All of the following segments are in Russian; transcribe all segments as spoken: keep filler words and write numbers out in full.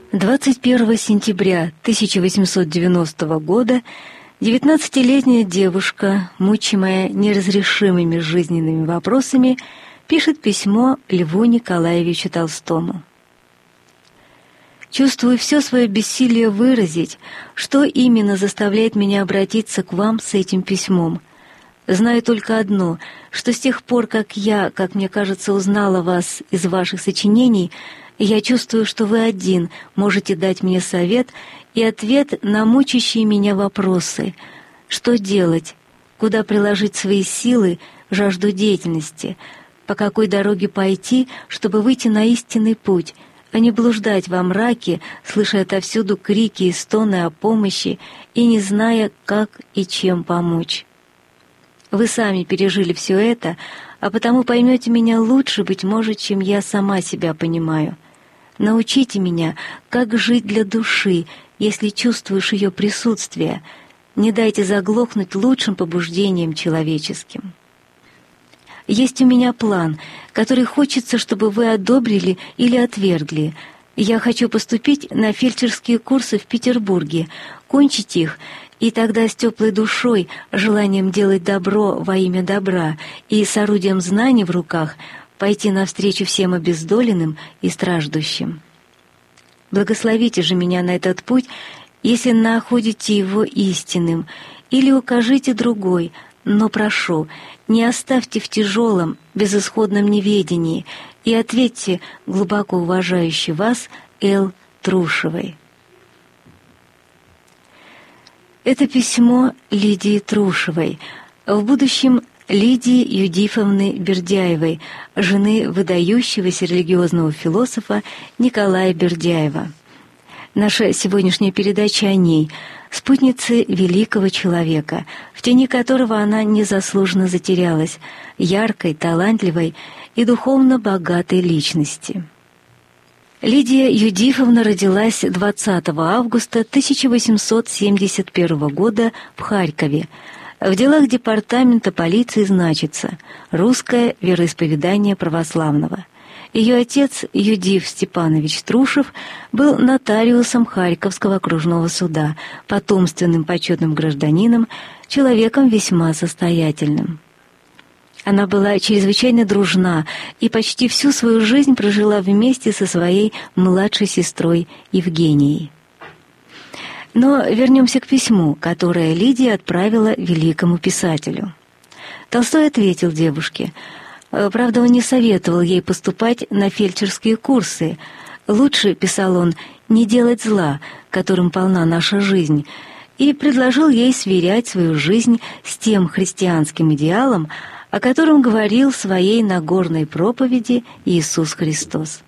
двадцать первого сентября тысяча восемьсот девяностого года девятнадцатилетняя девушка, мучимая неразрешимыми жизненными вопросами, пишет письмо Льву Николаевичу Толстому. «Чувствую все свое бессилие выразить, что именно заставляет меня обратиться к вам с этим письмом. Знаю только одно, что с тех пор, как я, как мне кажется, узнала вас из ваших сочинений, я чувствую, что вы один можете дать мне совет и ответ на мучащие меня вопросы. Что делать? Куда приложить свои силы, жажду деятельности? По какой дороге пойти, чтобы выйти на истинный путь, а не блуждать во мраке, слыша отовсюду крики и стоны о помощи и не зная, как и чем помочь? Вы сами пережили все это, а потому поймете меня лучше, быть может, чем я сама себя понимаю. Научите меня, как жить для души, если чувствуешь ее присутствие. Не дайте заглохнуть лучшим побуждением человеческим. Есть у меня план, который хочется, чтобы вы одобрили или отвергли. Я хочу поступить на фельдшерские курсы в Петербурге, кончить их, и тогда с теплой душой, желанием делать добро во имя добра и с орудием знаний в руках пойти навстречу всем обездоленным и страждущим. Благословите же меня на этот путь, если находите его истинным, или укажите другой, но прошу, не оставьте в тяжелом, безысходном неведении и ответьте глубоко уважающей вас Л. Трушевой». Это письмо Лидии Трушевой, в будущем Лидии Юдифовны Бердяевой, жены выдающегося религиозного философа Николая Бердяева. Наша сегодняшняя передача о ней, спутнице великого человека, в тени которого она незаслуженно затерялась, яркой, талантливой и духовно богатой личности. Лидия Юдифовна родилась двадцатого августа тысяча восемьсот семьдесят первого года в Харькове. В делах департамента полиции значится «Русское вероисповедание православного». Ее отец Юдиф Степанович Трушев был нотариусом Харьковского окружного суда, потомственным почетным гражданином, человеком весьма состоятельным. Она была чрезвычайно дружна и почти всю свою жизнь прожила вместе со своей младшей сестрой Евгенией. Но вернемся к письму, которое Лидия отправила великому писателю. Толстой ответил девушке. Правда, он не советовал ей поступать на фельдшерские курсы. Лучше, писал он, не делать зла, которым полна наша жизнь, и предложил ей сверять свою жизнь с тем христианским идеалом, о котором говорил в своей Нагорной проповеди Иисус Христос.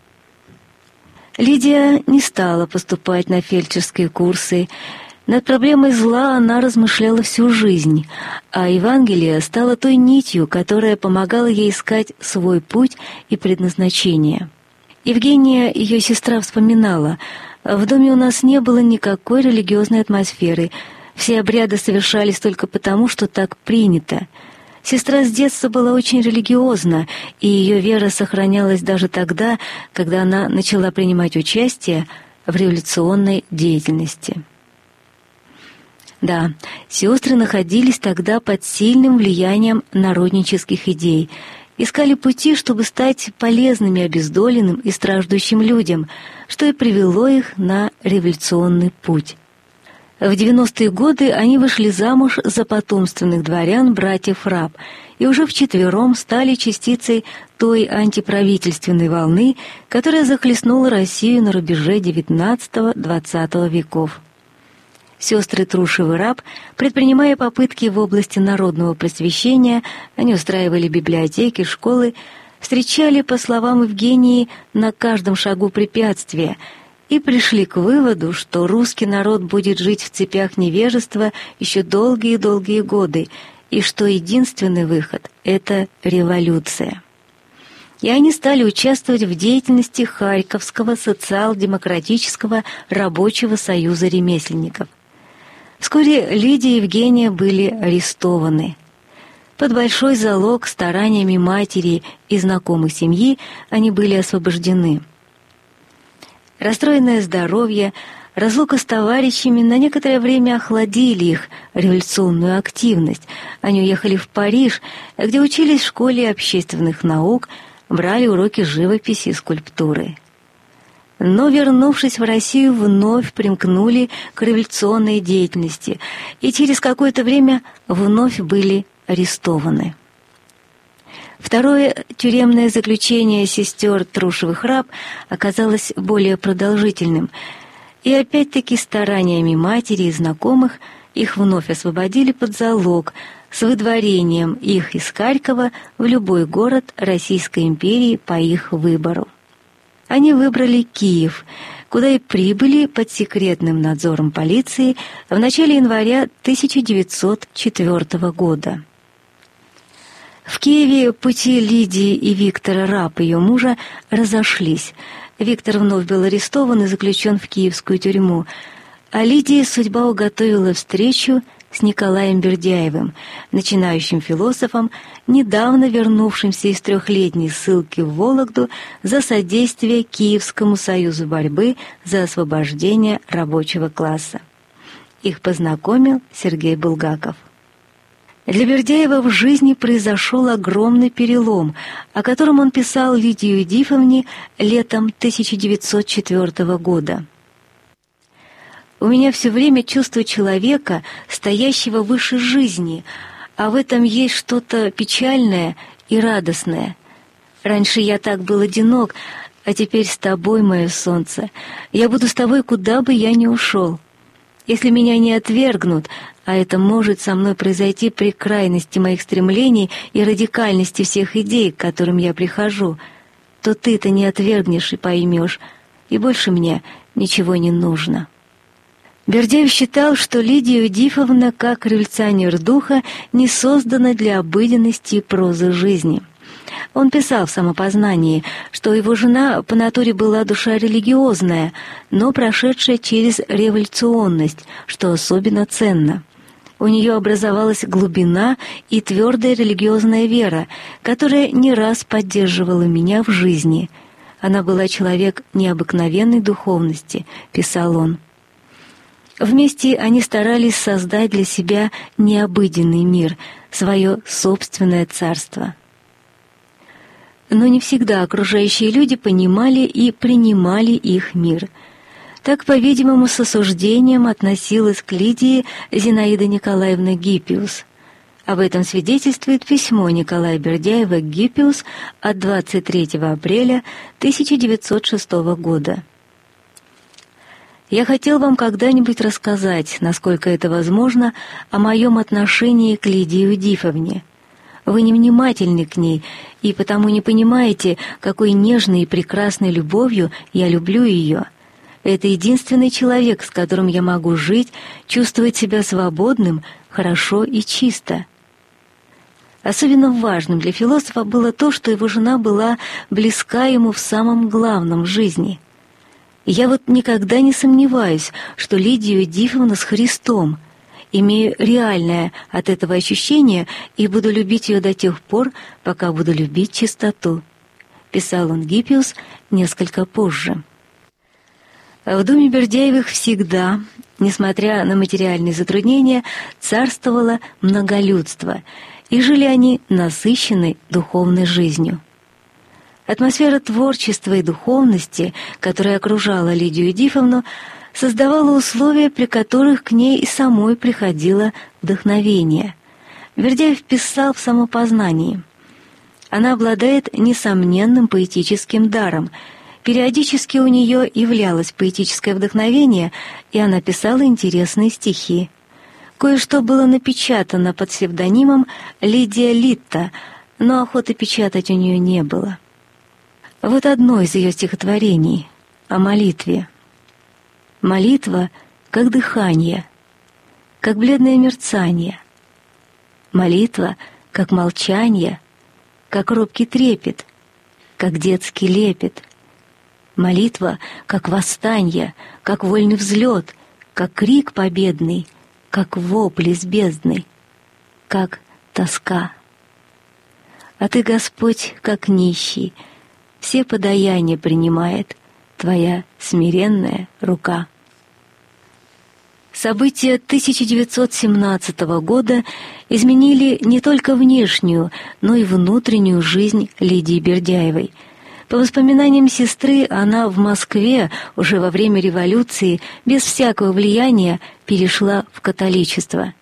Лидия не стала поступать на фельдшерские курсы. Над проблемой зла она размышляла всю жизнь, а Евангелие стало той нитью, которая помогала ей искать свой путь и предназначение. Евгения, ее сестра, вспоминала: «В доме у нас не было никакой религиозной атмосферы, все обряды совершались только потому, что так принято. Сестра с детства была очень религиозна, и ее вера сохранялась даже тогда, когда она начала принимать участие в революционной деятельности». Да, сестры находились тогда под сильным влиянием народнических идей, искали пути, чтобы стать полезными обездоленным и страждущим людям, что и привело их на революционный путь. В девяностые годы они вышли замуж за потомственных дворян братьев Раб и уже вчетвером стали частицей той антиправительственной волны, которая захлестнула Россию на рубеже девятнадцатого-двадцатого веков. Сестры Трушев и Раб, предпринимая попытки в области народного просвещения, они устраивали библиотеки, школы, встречали, по словам Евгении, на каждом шагу препятствия и пришли к выводу, что русский народ будет жить в цепях невежества еще долгие-долгие годы, и что единственный выход — это революция. И они стали участвовать в деятельности Харьковского социал-демократического рабочего союза ремесленников. Вскоре Лидия и Евгения были арестованы. Под большой залог стараниями матери и знакомых семьи они были освобождены. Расстроенное здоровье, разлука с товарищами на некоторое время охладили их революционную активность. Они уехали в Париж, где учились в школе общественных наук, брали уроки живописи и скульптуры. Но, вернувшись в Россию, вновь примкнули к революционной деятельности и через какое-то время вновь были арестованы. Второе тюремное заключение сестер Трушевых-Раб оказалось более продолжительным, и опять-таки стараниями матери и знакомых их вновь освободили под залог с выдворением их из Харькова в любой город Российской империи по их выбору. Они выбрали Киев, куда и прибыли под секретным надзором полиции в начале января тысяча девятьсот четвёртого года. В Киеве пути Лидии и Виктора Раб, ее мужа, разошлись. Виктор вновь был арестован и заключен в киевскую тюрьму, а Лидии судьба уготовила встречу с Николаем Бердяевым, начинающим философом, недавно вернувшимся из трехлетней ссылки в Вологду за содействие Киевскому союзу борьбы за освобождение рабочего класса. Их познакомил Сергей Булгаков. Для Бердяева в жизни произошел огромный перелом, о котором он писал Лидии Юдифовне летом тысяча девятьсот четвёртого года. «У меня все время чувство человека, стоящего выше жизни, а в этом есть что-то печальное и радостное. Раньше я так был одинок, а теперь с тобой, мое солнце. Я буду с тобой, куда бы я ни ушел. Если меня не отвергнут, а это может со мной произойти при крайности моих стремлений и радикальности всех идей, к которым я прихожу, то ты-то не отвергнешь и поймешь, и больше мне ничего не нужно». Бердяев считал, что Лидия Юдифовна, как революционер духа, не создана для обыденности и прозы жизни. Он писал в «Самопознании», что его жена по натуре была душа религиозная, но прошедшая через революционность, что особенно ценно. У нее образовалась глубина и твердая религиозная вера, которая не раз поддерживала меня в жизни. Она была человек необыкновенной духовности, писал он. Вместе они старались создать для себя необыденный мир, свое собственное царство. Но не всегда окружающие люди понимали и принимали их мир. Так, по-видимому, с осуждением относилась к Лидии Зинаида Николаевна Гиппиус. Об этом свидетельствует письмо Николая Бердяева к Гиппиус от двадцать третьего апреля тысяча девятьсот шестого года. «Я хотел вам когда-нибудь рассказать, насколько это возможно, о моем отношении к Лидии Юдифовне. Вы невнимательны к ней, и потому не понимаете, какой нежной и прекрасной любовью я люблю ее. Это единственный человек, с которым я могу жить, чувствовать себя свободным, хорошо и чисто». Особенно важным для философа было то, что его жена была близка ему в самом главном в жизни. Я вот никогда не сомневаюсь, что Лидия Юдифовна с Христом, имею реальное от этого ощущение и буду любить ее до тех пор, пока буду любить чистоту, писал он Гиппиус несколько позже. В доме Бердяевых всегда, несмотря на материальные затруднения, царствовало многолюдство, и жили они насыщенной духовной жизнью. Атмосфера творчества и духовности, которая окружала Лидию Юдифовну, создавала условия, при которых к ней и самой приходило вдохновение. Бердяев писал в «Самопознании». Она обладает несомненным поэтическим даром. Периодически у нее являлось поэтическое вдохновение, и она писала интересные стихи. Кое-что было напечатано под псевдонимом Лидия Литта, но охоты печатать у нее не было. Вот одно из ее стихотворений о молитве. «Молитва, как дыхание, как бледное мерцание. Молитва, как молчание, как робкий трепет, как детский лепет. Молитва, как восстанье, как вольный взлет, как крик победный, как вопль из бездны, как тоска. А ты, Господь, как нищий, все подаяния принимает, твоя смиренная рука». События тысяча девятьсот семнадцатого года изменили не только внешнюю, но и внутреннюю жизнь Лидии Бердяевой. По воспоминаниям сестры, она в Москве уже во время революции без всякого влияния перешла в католичество.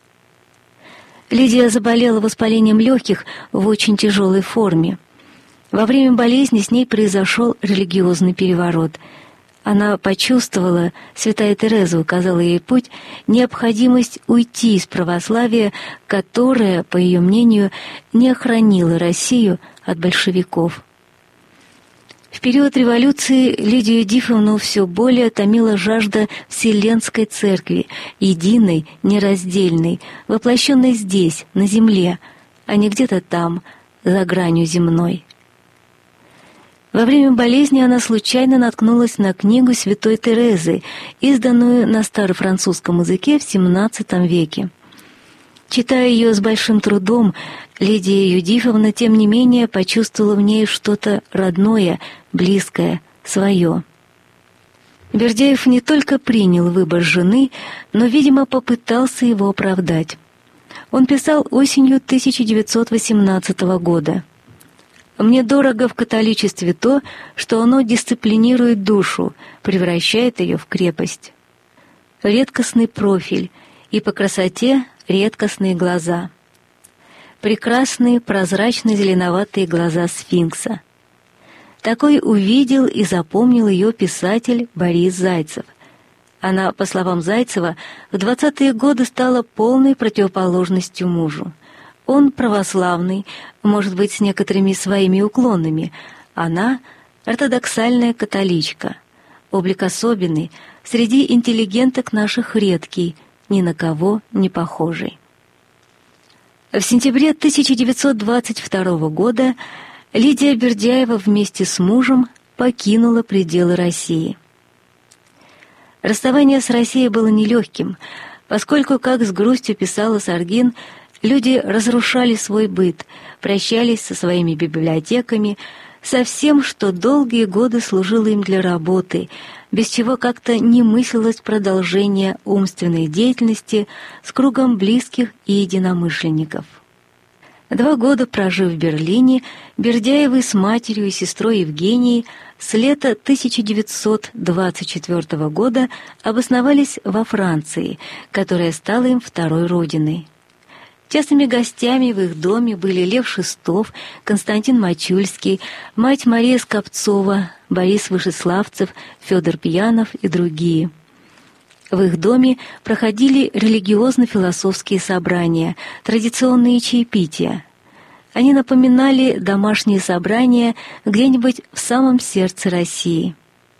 Лидия заболела воспалением легких в очень тяжелой форме. Во время болезни с ней произошел религиозный переворот. Она почувствовала, святая Тереза указала ей путь, необходимость уйти из православия, которое, по ее мнению, не охранило Россию от большевиков. В период революции Лидию Дифовну все более томила жажда Вселенской Церкви, единой, нераздельной, воплощенной здесь, на земле, а не где-то там, за гранью земной. Во время болезни она случайно наткнулась на книгу святой Терезы, изданную на старофранцузском языке в семнадцатом веке. Читая ее с большим трудом, Лидия Юдифовна, тем не менее, почувствовала в ней что-то родное, близкое, свое. Бердяев не только принял выбор жены, но, видимо, попытался его оправдать. Он писал осенью тысяча девятьсот восемнадцатого года. «Мне дорого в католичестве то, что оно дисциплинирует душу, превращает ее в крепость. Редкостный профиль, и по красоте редкостные глаза. Прекрасные прозрачно-зеленоватые глаза сфинкса. Такой увидел и запомнил ее писатель Борис Зайцев. Она, по словам Зайцева, в двадцатые годы стала полной противоположностью мужу. Он православный, может быть, с некоторыми своими уклонами. Она — ортодоксальная католичка. Облик особенный, среди интеллигенток наших редкий, ни на кого не похожий». В сентябре тысяча девятьсот двадцать второго года Лидия Бердяева вместе с мужем покинула пределы России. Расставание с Россией было нелегким, поскольку, как с грустью писала Саргин, люди разрушали свой быт, прощались со своими библиотеками, со всем, что долгие годы служило им для работы, без чего как-то не мыслилось продолжение умственной деятельности с кругом близких и единомышленников. Два года прожив в Берлине, Бердяевы с матерью и сестрой Евгенией с лета тысяча девятьсот двадцать четвёртого года обосновались во Франции, которая стала им второй родиной. Частыми гостями в их доме были Лев Шестов, Константин Мачульский, мать Мария Скопцова, Борис Вышеславцев, Федор Пьянов и другие. В их доме проходили религиозно-философские собрания, традиционные чаепития. Они напоминали домашние собрания где-нибудь в самом сердце России.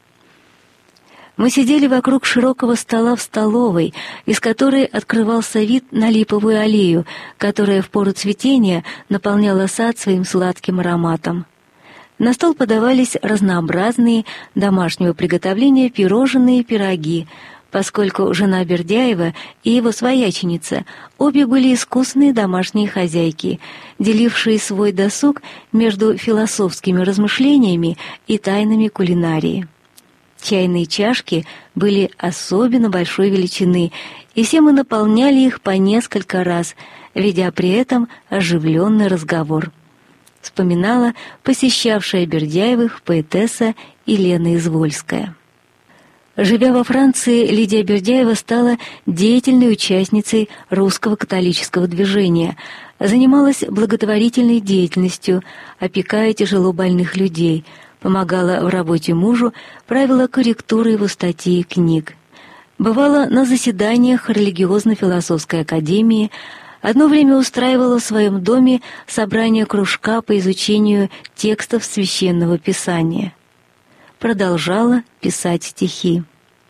Мы сидели вокруг широкого стола в столовой, из которой открывался вид на Липовую аллею, которая в пору цветения наполняла сад своим сладким ароматом. На стол подавались разнообразные домашнего приготовления пирожные и пироги, поскольку жена Бердяева и его свояченица обе были искусные домашние хозяйки, делившие свой досуг между философскими размышлениями и тайнами кулинарии. Чайные чашки были особенно большой величины, и все мы наполняли их по несколько раз, ведя при этом оживленный разговор. Вспоминала посещавшая Бердяевых поэтесса Елена Извольская. Живя во Франции, Лидия Бердяева стала деятельной участницей русского католического движения, занималась благотворительной деятельностью, опекая тяжело больных людей, помогала в работе мужу, правила корректуры его статей и книг. Бывала на заседаниях религиозно-философской академии, одно время устраивала в своем доме собрание кружка по изучению текстов Священного Писания. Продолжала писать стихи.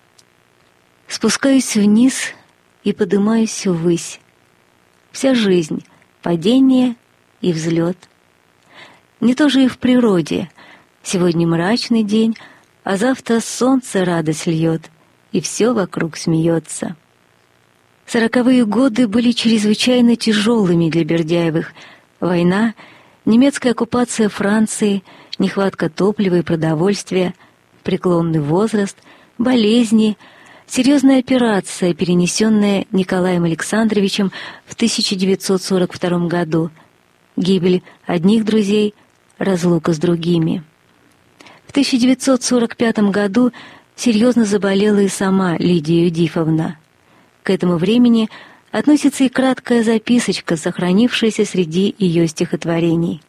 «Спускаюсь вниз и подымаюсь ввысь. Вся жизнь — падение и взлет. Не то же и в природе. Сегодня мрачный день, а завтра солнце радость льет, и все вокруг смеется». Сороковые годы были чрезвычайно тяжелыми для Бердяевых. Война, немецкая оккупация Франции, нехватка топлива и продовольствия, преклонный возраст, болезни, серьезная операция, перенесенная Николаем Александровичем в тысяча девятьсот сорок втором году, гибель одних друзей, разлука с другими. В тысяча девятьсот сорок пятом году серьезно заболела и сама Лидия Юдифовна. К этому времени относится и краткая записочка, сохранившаяся среди ее стихотворений.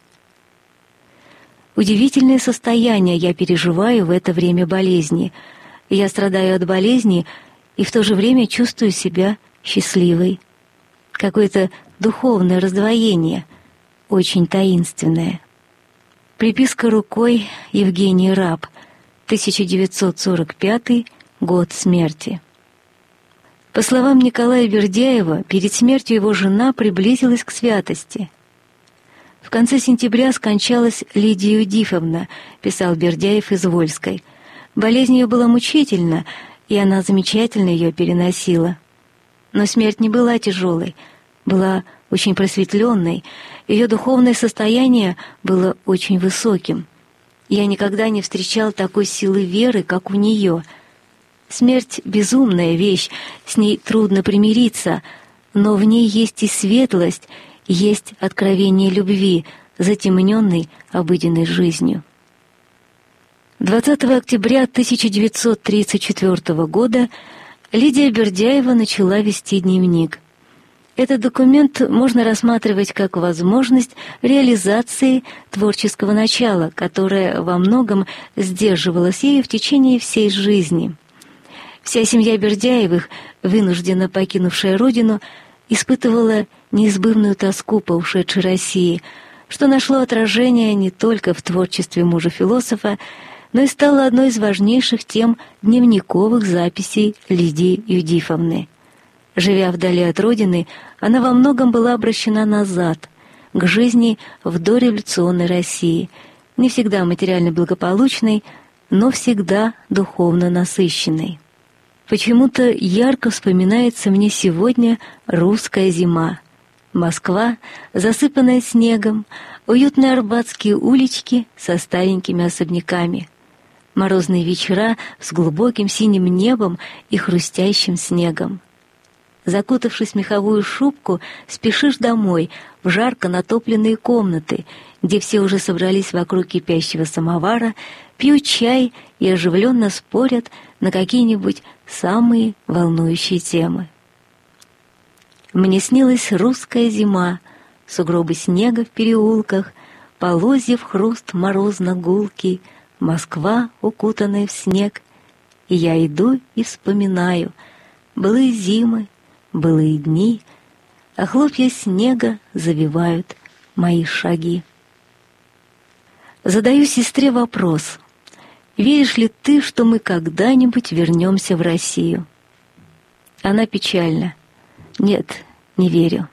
«Удивительное состояние я переживаю в это время болезни. Я страдаю от болезни и в то же время чувствую себя счастливой. Какое-то духовное раздвоение, очень таинственное». Приписка рукой Евгений Раб, тысяча девятьсот сорок пятый год смерти. По словам Николая Бердяева, перед смертью его жена приблизилась к святости. «В конце сентября скончалась Лидия Юдифовна», писал Бердяев из Вольской. «Болезнь ее была мучительна, и она замечательно ее переносила. Но смерть не была тяжелой, была очень просветленной, ее духовное состояние было очень высоким. Я никогда не встречал такой силы веры, как у нее. Смерть — безумная вещь, с ней трудно примириться, но в ней есть и светлость, есть откровение любви, затемненной обыденной жизнью». двадцатого октября тысяча девятьсот тридцать четвёртого года Лидия Бердяева начала вести дневник. Этот документ можно рассматривать как возможность реализации творческого начала, которое во многом сдерживалось ею в течение всей жизни. Вся семья Бердяевых, вынужденно покинувшая родину, испытывала неизбывную тоску по ушедшей России, что нашло отражение не только в творчестве мужа-философа, но и стало одной из важнейших тем дневниковых записей Лидии Юдифовны. Живя вдали от родины, она во многом была обращена назад, к жизни в дореволюционной России, не всегда материально благополучной, но всегда духовно насыщенной. Почему-то ярко вспоминается мне сегодня русская зима. Москва, засыпанная снегом, уютные арбатские улички со старенькими особняками, морозные вечера с глубоким синим небом и хрустящим снегом. Закутавшись в меховую шубку, спешишь домой, в жарко натопленные комнаты, где все уже собрались вокруг кипящего самовара, пьют чай и оживленно спорят на какие-нибудь самые волнующие темы. Мне снилась русская зима, сугробы снега в переулках, полозьев хруст морозно-гулкий, Москва, укутанная в снег. И я иду и вспоминаю былые зимы, былые дни, а хлопья снега завивают мои шаги. Задаю сестре вопрос: веришь ли ты, что мы когда-нибудь вернемся в Россию? Она печальна: нет, не верю.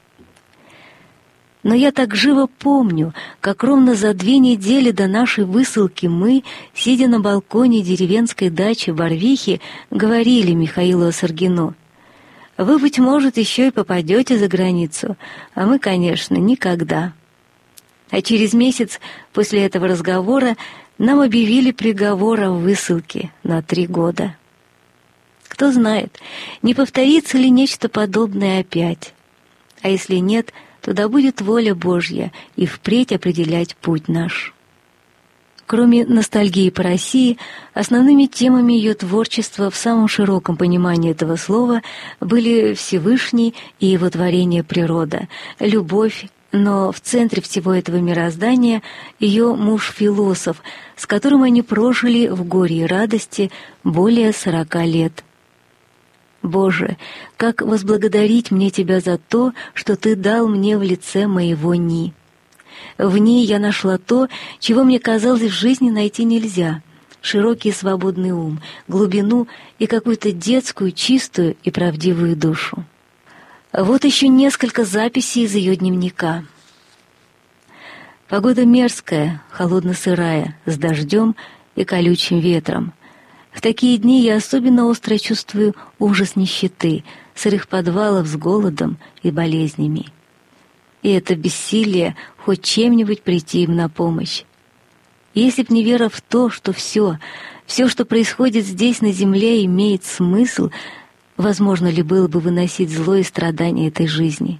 Но я так живо помню, как ровно за две недели до нашей высылки мы, сидя на балконе деревенской дачи в Барвихе, говорили Михаилу Осаргину: «Вы, быть может, еще и попадете за границу, а мы, конечно, никогда». А через месяц после этого разговора нам объявили приговор о высылке на три года. Кто знает, не повторится ли нечто подобное опять. А если нет, то да будет воля Божья и впредь определять путь наш. Кроме ностальгии по России, основными темами ее творчества в самом широком понимании этого слова были Всевышний и его творение природа, любовь, но в центре всего этого мироздания ее муж-философ, с которым они прожили в горе и радости более сорока лет. «Боже, как возблагодарить мне Тебя за то, что Ты дал мне в лице моего Ни! В ней я нашла то, чего мне казалось в жизни найти нельзя — широкий и свободный ум, глубину и какую-то детскую, чистую и правдивую душу». Вот еще несколько записей из ее дневника. Погода мерзкая, холодно-сырая, с дождем и колючим ветром. В такие дни я особенно остро чувствую ужас нищеты, сырых подвалов с голодом и болезнями. И это бессилие хоть чем-нибудь прийти им на помощь. Если б не вера в то, что все, все, что происходит здесь на земле, имеет смысл, возможно ли было бы выносить зло и страдания этой жизни?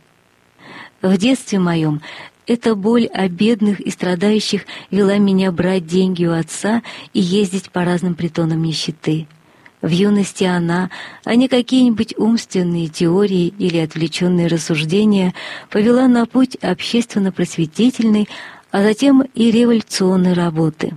В детстве моем эта боль о бедных и страдающих вела меня брать деньги у отца и ездить по разным притонам нищеты. В юности она, а не какие-нибудь умственные теории или отвлеченные рассуждения, повела на путь общественно-просветительной, а затем и революционной работы.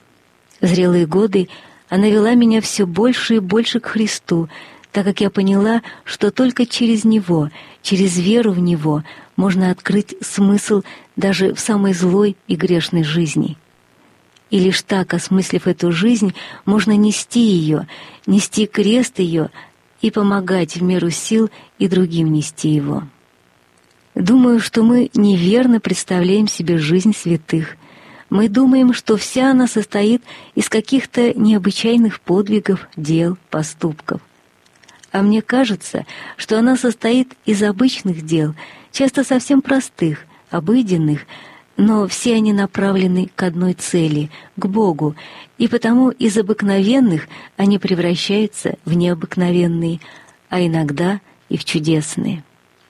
В зрелые годы она вела меня все больше и больше к Христу, так как я поняла, что только через Него, через веру в Него можно открыть смысл даже в самой злой и грешной жизни. И лишь так, осмыслив эту жизнь, можно нести ее, нести крест ее и помогать в меру сил и другим нести его. Думаю, что мы неверно представляем себе жизнь святых. Мы думаем, что вся она состоит из каких-то необычайных подвигов, дел, поступков. А мне кажется, что она состоит из обычных дел, часто совсем простых, обыденных, но все они направлены к одной цели, к Богу, и потому из обыкновенных они превращаются в необыкновенные, а иногда и в чудесные.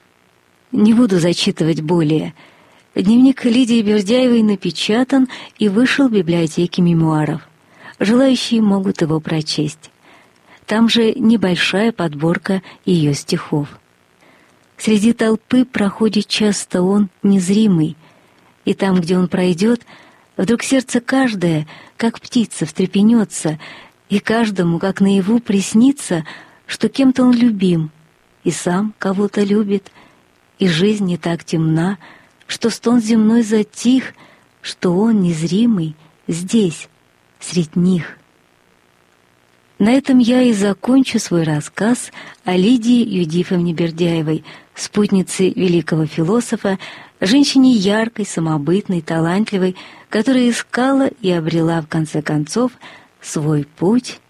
Не буду зачитывать более. Дневник Лидии Бердяевой напечатан и вышел в библиотеке мемуаров. Желающие могут его прочесть. Там же небольшая подборка ее стихов. Среди толпы проходит часто он незримый, и там, где он пройдет, вдруг сердце каждое, как птица, встрепенется, и каждому, как наяву, приснится, что кем-то он любим, и сам кого-то любит, и жизнь не так темна, что стон земной затих, что он незримый здесь, средь них. На этом я и закончу свой рассказ о Лидии Юдифовне Бердяевой, спутнице великого философа, женщине яркой, самобытной, талантливой, которая искала и обрела, в конце концов, свой путь